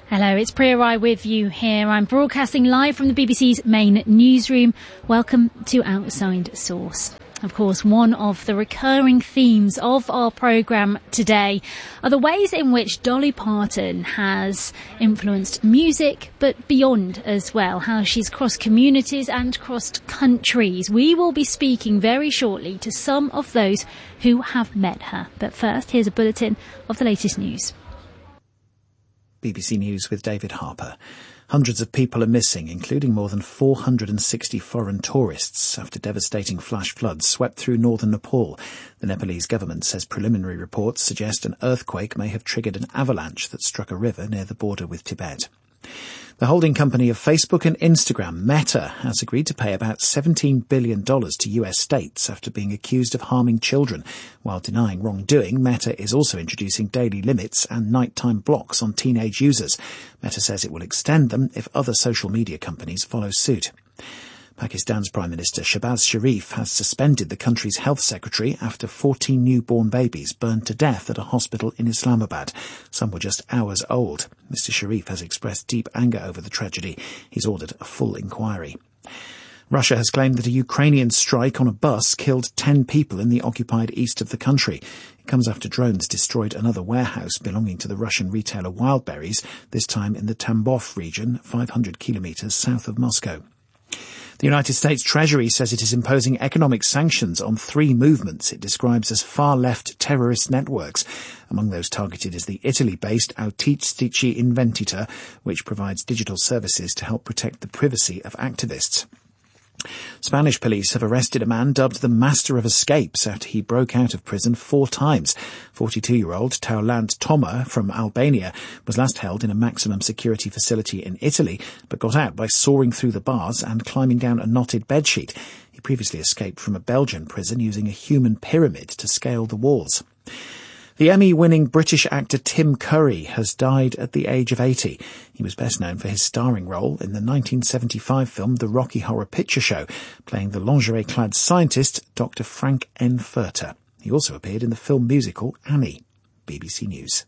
Hello, it's Priya Rai with you here. I'm broadcasting live from the BBC's main newsroom. Welcome to Outside Source. Of course, one of the recurring themes of our programme today are the ways in which Dolly Parton has influenced music, but beyond as well, how she's crossed communities and crossed countries. We will be speaking very shortly to some of those who have met her. But first, here's a bulletin of the latest news. BBC News with David Harper. Hundreds of people are missing, including more than 460 foreign tourists, after devastating flash floods swept through northern Nepal. The Nepalese government says preliminary reports suggest an earthquake may have triggered an avalanche that struck a river near the border with Tibet. The holding company of Facebook and Instagram, Meta, has agreed to pay about $17 billion to US states after being accused of harming children. While denying wrongdoing, Meta is also introducing daily limits and nighttime blocks on teenage users. Meta says it will extend them if other social media companies follow suit. Pakistan's Prime Minister Shehbaz Sharif has suspended the country's health secretary after 14 newborn babies burned to death at a hospital in Islamabad. Some were just hours old. Mr. Sharif has expressed deep anger over the tragedy. He's ordered a full inquiry. Russia has claimed that a Ukrainian strike on a bus killed 10 people in the occupied east of the country. It comes after drones destroyed another warehouse belonging to the Russian retailer Wildberries, this time in the Tambov region, 500 kilometres south of Moscow. The United States Treasury says it is imposing economic sanctions on 3 movements it describes as far-left terrorist networks. Among those targeted is the Italy-based Autistici Investita, which provides digital services to help protect the privacy of activists. Spanish police have arrested a man dubbed the Master of Escapes after he broke out of prison 4 times. 42-year-old Taulant Toma from Albania was last held in a maximum security facility in Italy, but got out by soaring through the bars and climbing down a knotted bedsheet. He previously escaped from a Belgian prison using a human pyramid to scale the walls. The Emmy-winning British actor Tim Curry has died at the age of 80. He was best known for his starring role in the 1975 film The Rocky Horror Picture Show, playing the lingerie-clad scientist Dr. Frank N. Furter. He also appeared in the film musical Annie. BBC News.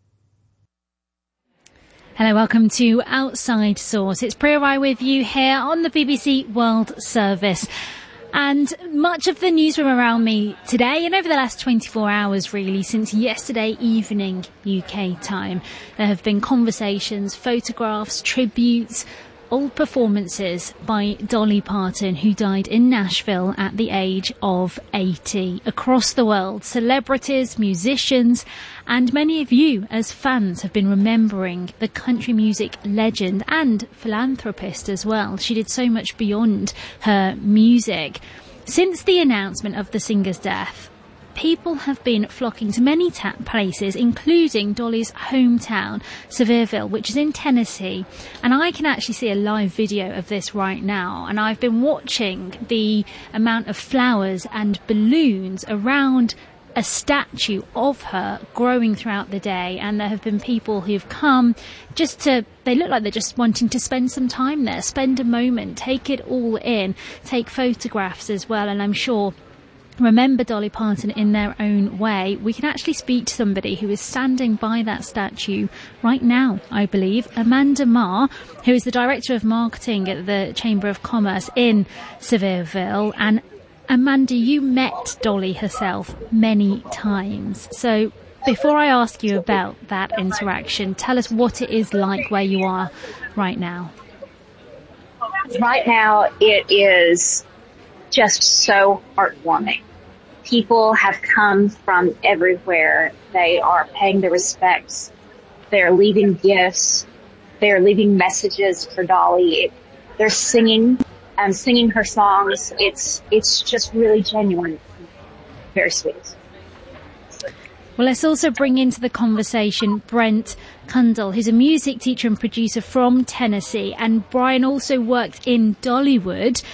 Hello, welcome to Outside Source. It's Priya Rai with you here on the BBC World Service. And much of the newsroom around me today and over the last 24 hours, really, since yesterday evening UK time, there have been conversations, photographs, tributes, old performances by Dolly Parton, who died in Nashville at the age of 80. Across the world, celebrities, musicians, and many of you as fans have been remembering the country music legend and philanthropist as well. She did so much beyond her music. Since the announcement of the singer's death, people have been flocking to many places, including Dolly's hometown, Sevierville, which is in Tennessee. And I can actually see a live video of this right now. And I've been watching the amount of flowers and balloons around a statue of her growing throughout the day, and there have been people who've come they look like they're just wanting to spend some time there, spend a moment, take it all in, take photographs as well, and I'm sure remember Dolly Parton in their own way. We can actually speak to somebody who is standing by that statue right now, I believe, Amanda Marr, who is the Director of Marketing at the Chamber of Commerce in Sevierville. And Amanda, you met Dolly herself many times. So before I ask you about that interaction, tell us what it is like where you are right now. Right now, it is just so heartwarming. People have come from everywhere. They are paying their respects. They're leaving gifts. They're leaving messages for Dolly. They're singing her songs. It's just really genuine. Very sweet. Well, let's also bring into the conversation Brent Kundal, who's a music teacher and producer from Tennessee. And Brian also worked in Dollywood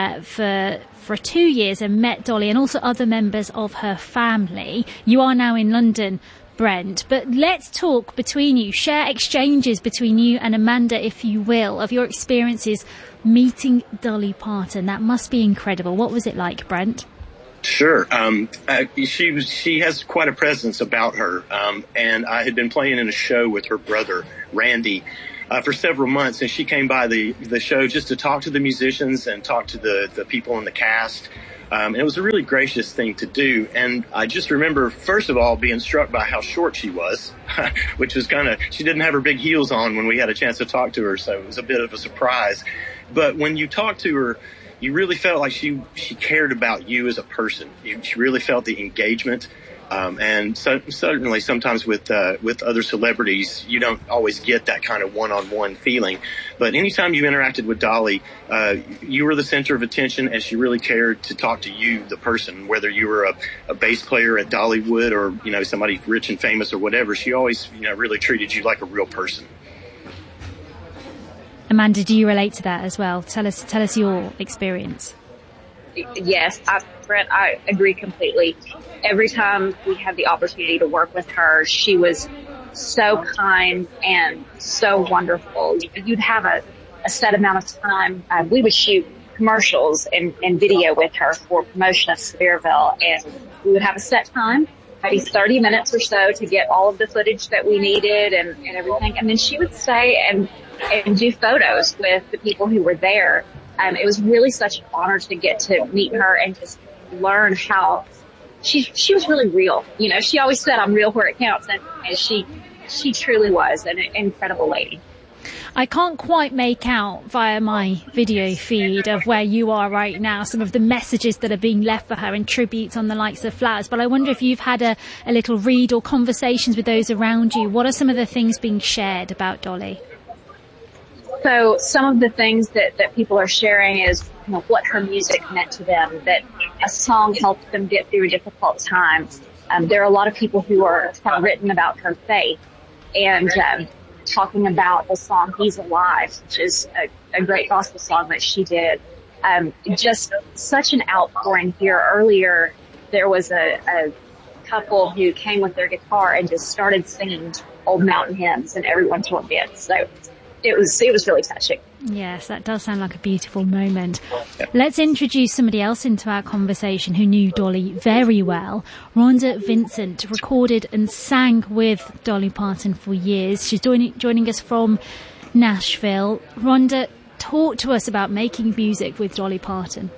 for 2 years and met Dolly and also other members of her family. You are now in London, Brent, but let's talk between you, share exchanges between you and Amanda, if you will, of your experiences meeting Dolly Parton. That must be incredible. What was it like, Brent? Sure. She has quite a presence about her. And I had been playing in a show with her brother, Randy, for several months, and she came by the show just to talk to the musicians and talk to the people in the cast. And it was a really gracious thing to do. And I just remember, first of all, being struck by how short she was, which was she didn't have her big heels on when we had a chance to talk to her. So it was a bit of a surprise. But when you talked to her, you really felt like she cared about you as a person. She really felt the engagement. And certainly sometimes with other celebrities, you don't always get that kind of one-on-one feeling. But anytime you interacted with Dolly, you were the center of attention, and she really cared to talk to you, the person, whether you were a bass player at Dollywood or, somebody rich and famous or whatever. She always, really treated you like a real person. Amanda, do you relate to that as well? Tell us your experience. Yes, Brett, I agree completely. Every time we had the opportunity to work with her, she was so kind and so wonderful. You'd have a set amount of time. We would shoot commercials and video with her for promotion of Sevierville, and we would have a set time, maybe 30 minutes or so, to get all of the footage that we needed and everything. And then she would stay and do photos with the people who were there. It was really such an honor to get to meet her and just learn how she was really real. She always said, "I'm real where it counts," and she truly was an incredible lady. I can't quite make out via my video feed of where you are right now some of the messages that are being left for her in tributes on the likes of Flowers, but I wonder if you've had a little read or conversations with those around you. What are some of the things being shared about Dolly? So some of the things that people are sharing is what her music meant to them, that a song helped them get through difficult times. There are a lot of people who have written about her faith and talking about the song He's Alive, which is a great gospel song that she did. Just such an outpouring here. Earlier, there was a couple who came with their guitar and just started singing old mountain hymns, and everyone joined in. So it was really touching. Yes, that does sound like a beautiful moment. Let's introduce somebody else into our conversation who knew Dolly very well. Rhonda Vincent recorded and sang with Dolly Parton for years. She's joining us from Nashville. Rhonda, talk to us about making music with Dolly Parton.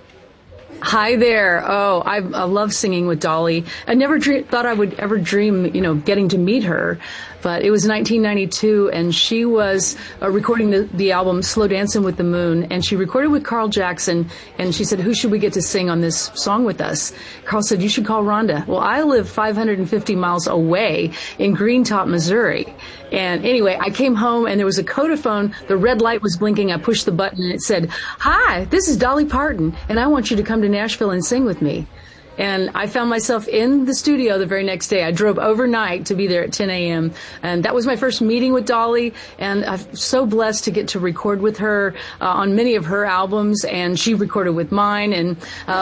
Hi there. Oh, I love singing with Dolly. I never thought I would ever dream, getting to meet her. But it was 1992, and she was recording the album Slow Dancin' with the Moon, and she recorded with Carl Jackson, and she said, "Who should we get to sing on this song with us?" Carl said, "You should call Rhonda." Well, I live 550 miles away in Greentop, Missouri. And anyway, I came home and there was a Codaphone. The red light was blinking. I pushed the button and it said, "Hi, this is Dolly Parton, and I want you to come to Nashville and sing with me." And I found myself in the studio the very next day. I drove overnight to be there at 10 a.m. And that was my first meeting with Dolly. And I'm so blessed to get to record with her on many of her albums. And she recorded with mine. And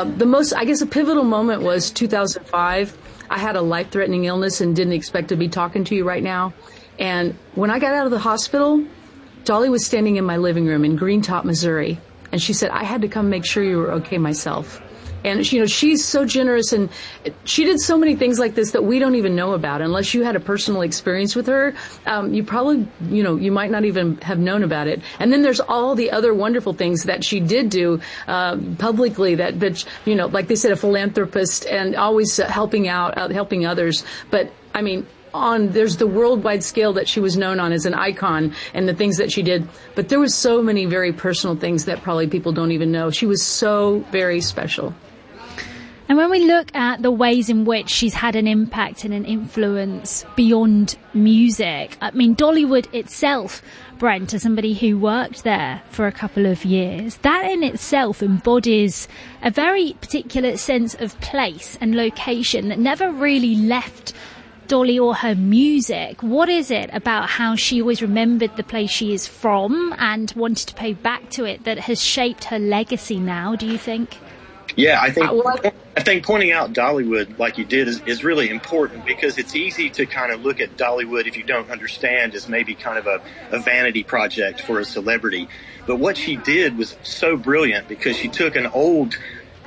a pivotal moment was 2005. I had a life-threatening illness and didn't expect to be talking to you right now. And when I got out of the hospital, Dolly was standing in my living room in Greentop, Missouri. And she said, "I had to come make sure you were okay myself." And, she's so generous, and she did so many things like this that we don't even know about. Unless you had a personal experience with her, you probably, you might not even have known about it. And then there's all the other wonderful things that she did do publicly that, like they said, a philanthropist and always helping others. But, there's the worldwide scale that she was known on as an icon and the things that she did. But there was so many very personal things that probably people don't even know. She was so very special. And when we look at the ways in which she's had an impact and an influence beyond music, Dollywood itself, Brent, as somebody who worked there for a couple of years, that in itself embodies a very particular sense of place and location that never really left Dolly or her music. What is it about how she always remembered the place she is from and wanted to pay back to it that has shaped her legacy now, do you think? Yeah, I think pointing out Dollywood like you did is really important, because it's easy to kind of look at Dollywood, if you don't understand, as maybe kind of a vanity project for a celebrity. But what she did was so brilliant, because she took an old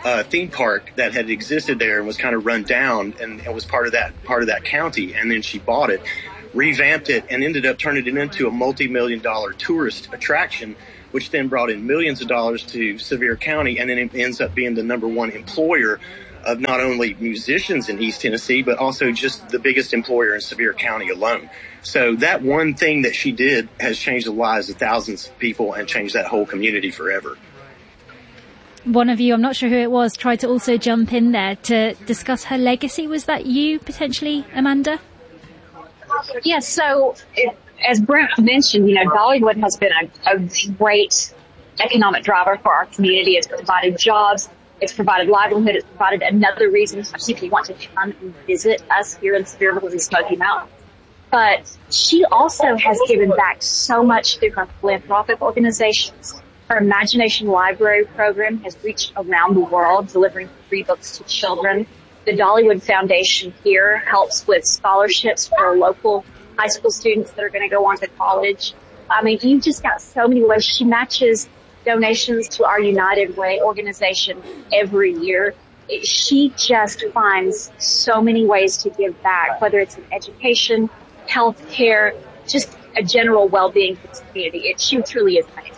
theme park that had existed there and was kind of run down and was part of that county. And then she bought it, revamped it, and ended up turning it into a multi-million-dollar tourist attraction, which then brought in millions of dollars to Sevier County, and then it ends up being the number one employer of not only musicians in East Tennessee, but also just the biggest employer in Sevier County alone. So that one thing that she did has changed the lives of thousands of people and changed that whole community forever. One of you, I'm not sure who it was, tried to also jump in there to discuss her legacy. Was that you, potentially, Amanda? Yes, so as Brent mentioned, Dollywood has been a great economic driver for our community. It's provided jobs. It's provided livelihood. It's provided another reason, especially if you want to come and visit us here in Sevierville and Smoky Mountain. But she also has given back so much through her philanthropic organizations. Her Imagination Library program has reached around the world, delivering free books to children. The Dollywood Foundation here helps with scholarships for local high school students that are going to go on to college. I mean, you've just got so many ways. She matches donations to our United Way organization every year. She just finds so many ways to give back, whether it's in education, health care, just a general well-being for the community. She truly is amazing.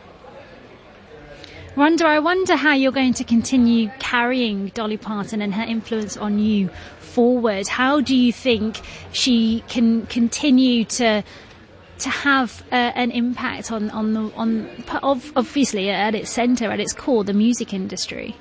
Rhonda, I wonder how you're going to continue carrying Dolly Parton and her influence on you forward. How do you think she can continue to have an impact on obviously at its centre, at its core, the music industry?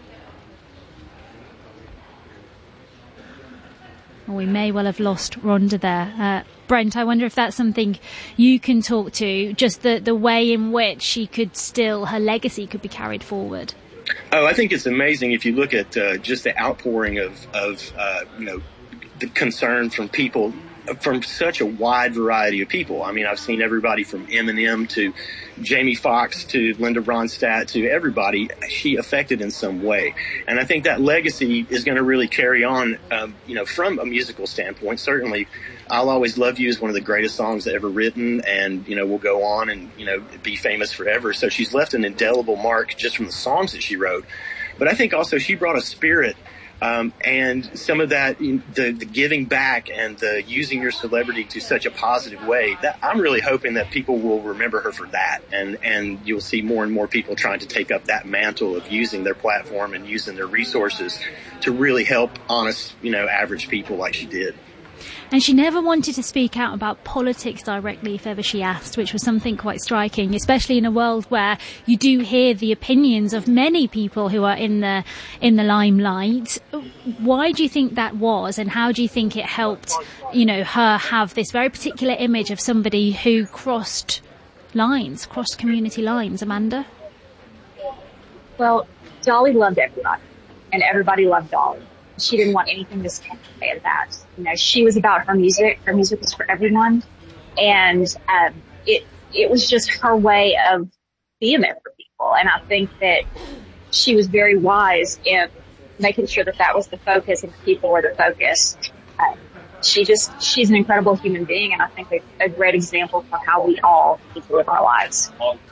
Well, we may well have lost Rhonda there. Brent, I wonder if that's something you can talk to, just the way in which her legacy could be carried forward. Oh, I think it's amazing if you look at just the outpouring of the concern from people, from such a wide variety of people. I mean, I've seen everybody from Eminem to Jamie Foxx to Linda Ronstadt to everybody she affected in some way. And I think that legacy is going to really carry on, from a musical standpoint. Certainly, I'll Always Love You is one of the greatest songs ever written, and, will go on and, be famous forever. So she's left an indelible mark just from the songs that she wrote. But I think also she brought a spirit and some of that, the giving back and the using your celebrity to such a positive way, that I'm really hoping that people will remember her for that. And you'll see more and more people trying to take up that mantle of using their platform and using their resources to really help honest, average people like she did. And she never wanted to speak out about politics directly if ever she asked, which was something quite striking, especially in a world where you do hear the opinions of many people who are in the limelight. Why do you think that was, and how do you think it helped, her have this very particular image of somebody who crossed community lines, Amanda? Well, Dolly loved everybody, and everybody loved Dolly. She didn't want anything to stand in the way of that. She was about her music. Her music was for everyone. And, it was just her way of being there for people. And I think that she was very wise in making sure that was the focus and people were the focus. She's an incredible human being, and I think a great example for how we all need to live our lives.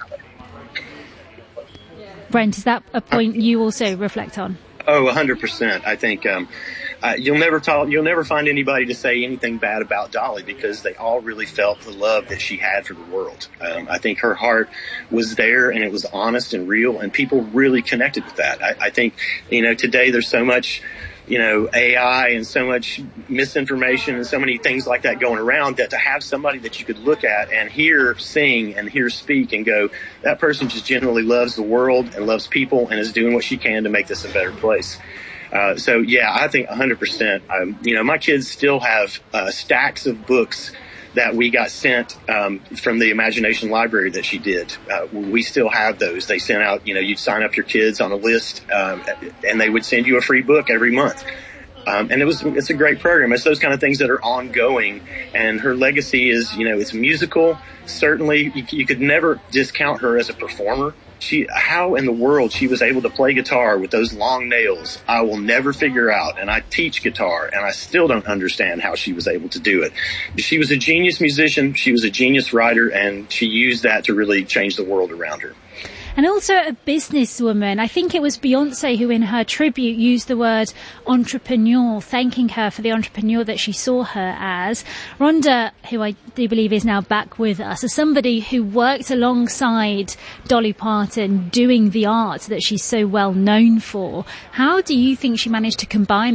Brent, is that a point you also reflect on? Oh, 100%. I think you'll never find anybody to say anything bad about Dolly, because they all really felt the love that she had for the world. I think her heart was there, and it was honest and real, and people really connected with that. I think, today there's so much, AI and so much misinformation and so many things like that going around, that to have somebody that you could look at and hear sing and hear speak and go, that person just genuinely loves the world and loves people and is doing what she can to make this a better place. So yeah, I think 100%. My kids still have stacks of books that we got sent from the Imagination Library that she did. We still have those. They sent out, you'd sign up your kids on a list, and they would send you a free book every month. And it's a great program. It's those kind of things that are ongoing. And her legacy is, it's musical. Certainly, you could never discount her as a performer. How in the world she was able to play guitar with those long nails, I will never figure out. And I teach guitar, and I still don't understand how she was able to do it. She was a genius musician. She was a genius writer, and she used that to really change the world around her. and also a businesswoman. I think it was Beyonce who in her tribute used the word entrepreneur, thanking her for the entrepreneur that she saw her as. Rhonda, who I do believe is now back with us, is somebody who worked alongside Dolly Parton doing the art that she's so well known for. How do you think she managed to combine